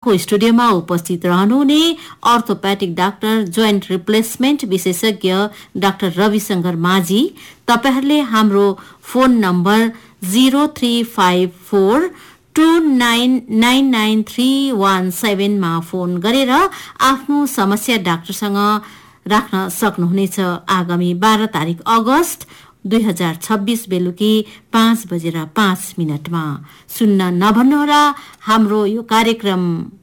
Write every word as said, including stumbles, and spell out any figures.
को स्टुडियोमा उपस्थित रहनुहुने अर्थोपेडिक डाक्टर जोइन्ट रिप्लेसमेन्ट विशेषज्ञ डाक्टर रविशंकर माझी। तपाईहरुले हाम्रो phone number zero three five four two nine nine nine three one seven मा फोन गरेर आफ्नो समस्या डाक्टरसँग राख्न सक्नुहुनेछ। आगामी बाह्र तारिक अगस्त दुई हजार छब्बीस बेलुकी पाँच बजेर पाँच मिनटमा सुन्न नभन्नुहोला। हाम्रो यो कार्यक्रम